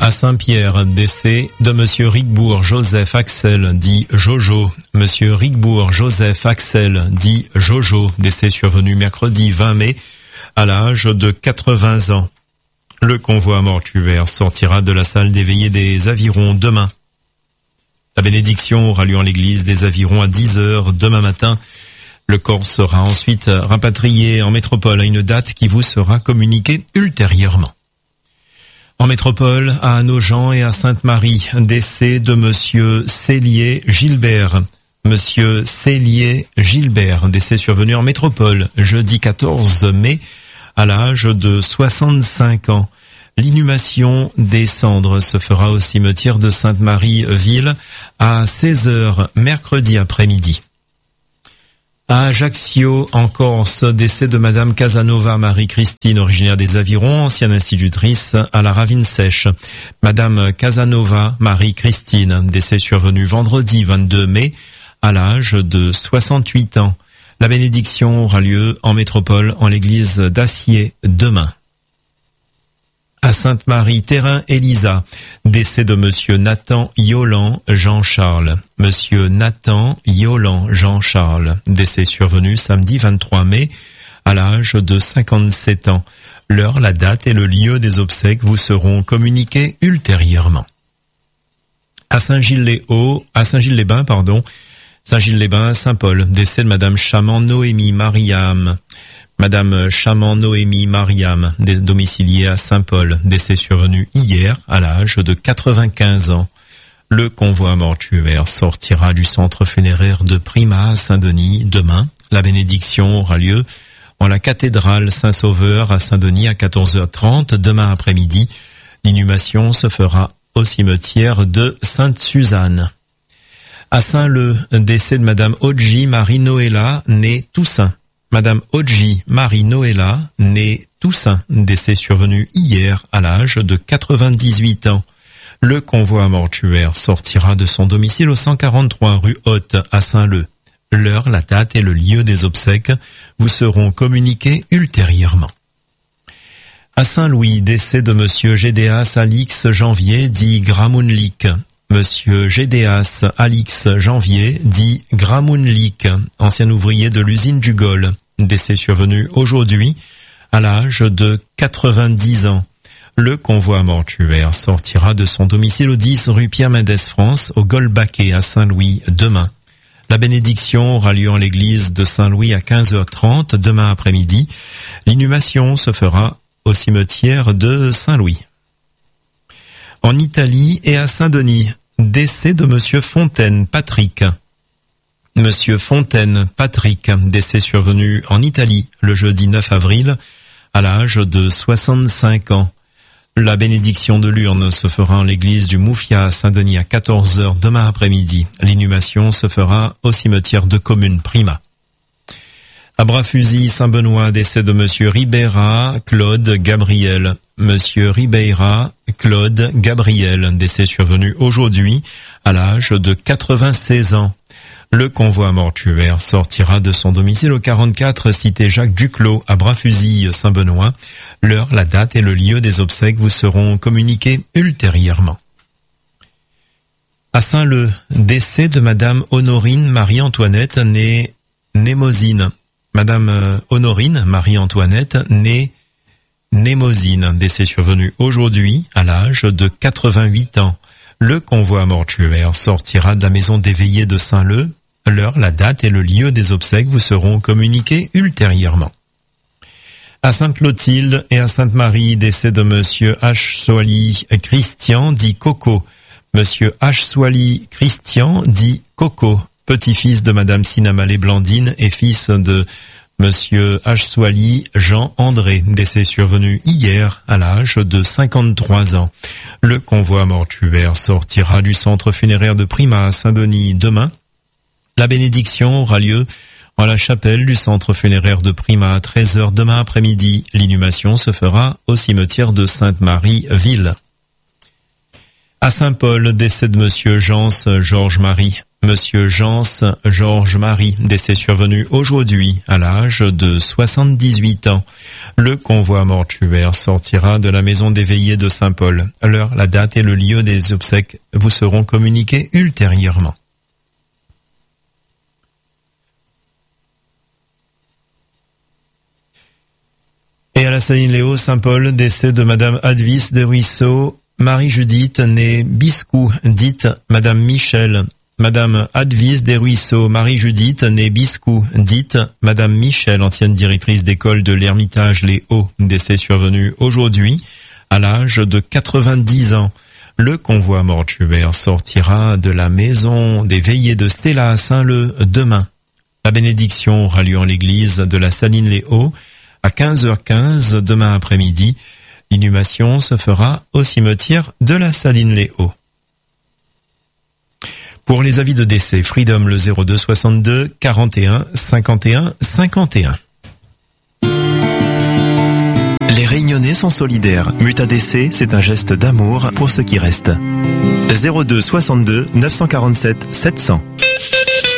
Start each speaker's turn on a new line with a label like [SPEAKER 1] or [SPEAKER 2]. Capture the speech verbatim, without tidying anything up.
[SPEAKER 1] À Saint-Pierre, décès de Monsieur Rigbourg Joseph Axel, dit Jojo. Monsieur Rigbourg Joseph Axel, dit Jojo, décès survenu mercredi vingt mai, à l'âge de quatre-vingts ans. Le convoi mortuaire sortira de la salle des veillées des Avirons demain. La bénédiction aura lieu en l'église des Avirons à dix heures demain matin. Le corps sera ensuite rapatrié en métropole à une date qui vous sera communiquée ultérieurement. En métropole, à Nogent et à Sainte-Marie, décès de Monsieur Célier Gilbert. Monsieur Célier Gilbert, décès survenu en métropole, jeudi quatorze mai, à l'âge de soixante-cinq ans. L'inhumation des cendres se fera au cimetière de Sainte-Marie-Ville à seize heures mercredi après-midi. À Ajaccio, en Corse, décès de Madame Casanova Marie-Christine, originaire des Avirons, ancienne institutrice à la Ravine Sèche. Madame Casanova Marie-Christine, décès survenu vendredi vingt-deux mai, à l'âge de soixante-huit ans. La bénédiction aura lieu en métropole, en l'église d'Acier, demain. À Sainte-Marie, Terrain Elisa, décès de Monsieur Nathan Yolan Jean-Charles. Monsieur Nathan Yolan Jean-Charles, décès survenu samedi vingt-trois mai, à l'âge de cinquante-sept ans. L'heure, la date et le lieu des obsèques vous seront communiqués ultérieurement. À Saint-Gilles-les-Hauts, à Saint-Gilles-les-Bains, pardon, Saint-Gilles-les-Bains, Saint-Paul, décès de Madame Chaman Noémie Mariam. Madame Chaman Noémie Mariam, domiciliée à Saint-Paul, décès survenu hier à l'âge de quatre-vingt-quinze ans. Le convoi mortuaire sortira du centre funéraire de Prima à Saint-Denis demain. La bénédiction aura lieu en la cathédrale Saint-Sauveur à Saint-Denis à quatorze heures trente demain après-midi. L'inhumation se fera au cimetière de Sainte-Suzanne. À Saint-Leu, décès de Madame Odji Marie-Noëlla, née Toussaint. Madame Odji Marie-Noëlla, née Toussaint, décès survenu hier à l'âge de quatre-vingt-dix-huit ans. Le convoi mortuaire sortira de son domicile au cent quarante-trois rue Haute à Saint-Leu. L'heure, la date et le lieu des obsèques vous seront communiqués ultérieurement. À Saint-Louis, décès de Monsieur Gédéas Alix Janvier, dit Gramounlik. Monsieur Gédéas Alix Janvier, dit Gramounlik, ancien ouvrier de l'usine du Gol, décès survenu aujourd'hui à l'âge de quatre-vingt-dix ans. Le convoi mortuaire sortira de son domicile au dix rue Pierre-Mendès France au Gol-Baquet à Saint-Louis demain. La bénédiction aura lieu en l'église de Saint-Louis à quinze heures trente demain après-midi. L'inhumation se fera au cimetière de Saint-Louis. En Italie et à Saint-Denis, décès de Monsieur Fontaine Patrick. Monsieur Fontaine Patrick, décès survenu en Italie le jeudi neuf avril à l'âge de soixante-cinq ans. La bénédiction de l'urne se fera en l'église du Moufia à Saint-Denis à quatorze heures demain après-midi. L'inhumation se fera au cimetière de Commune Prima. À Bras-Fusil, Saint-Benoît, décès de Monsieur Ribeira Claude Gabriel. Monsieur Ribeira Claude Gabriel, décès survenu aujourd'hui à l'âge de quatre-vingt-seize ans. Le convoi mortuaire sortira de son domicile au quarante-quatre cité Jacques Duclos à Bras-Fusil, Saint-Benoît. L'heure, la date et le lieu des obsèques vous seront communiqués ultérieurement. À Saint-Leu, décès de Madame Honorine Marie-Antoinette, née Némosine. Madame Honorine Marie-Antoinette, née Némosine, décès survenu aujourd'hui à l'âge de quatre-vingt-huit ans. Le convoi mortuaire sortira de la maison des veillées de Saint-Leu. L'heure, la date et le lieu des obsèques vous seront communiqués ultérieurement. À Sainte-Clotilde et à Sainte-Marie, décès de Monsieur H. Soali Christian, dit Coco. Monsieur H. Soali Christian, dit Coco, petit-fils de Madame Sinamalé Blandine et fils de Monsieur H. Soali Jean-André, décès survenu hier à l'âge de cinquante-trois ans. Le convoi mortuaire sortira du centre funéraire de Prima à Saint-Denis demain. La bénédiction aura lieu en la chapelle du centre funéraire de Prima à treize heures demain après-midi. L'inhumation se fera au cimetière de Sainte-Marie-Ville. À Saint-Paul, décès de Monsieur Jans Georges-Marie. Monsieur Jans Georges-Marie, décès survenu aujourd'hui à l'âge de soixante-dix-huit ans. Le convoi mortuaire sortira de la maison des veillées de Saint-Paul. L'heure, la date et le lieu des obsèques vous seront communiqués ultérieurement. Et à la Saline-Léo, Saint-Paul, décès de Madame Advis de Ruisseau, Marie-Judith, née Biscou, dite Madame Michel. Madame Advis des Ruisseaux, Marie-Judith, née Biscou, dite Madame Michel, ancienne directrice d'école de l'Ermitage Les Hauts, décès survenu aujourd'hui à l'âge de quatre-vingt-dix ans. Le convoi mortuaire sortira de la maison des veillées de Stella à Saint-Leu demain. La bénédiction aura lieu en l'église de la Saline Les Hauts à quinze heures quinze demain après-midi. L'inhumation se fera au cimetière de la Saline Les Hauts. Pour les avis de décès, Freedom le zéro deux soixante-deux quarante et un cinquante et un cinquante et un. Les Réunionnais sont solidaires. Muta décès, c'est un geste d'amour pour ceux qui restent. zéro deux soixante-deux neuf cent quarante-sept sept cents.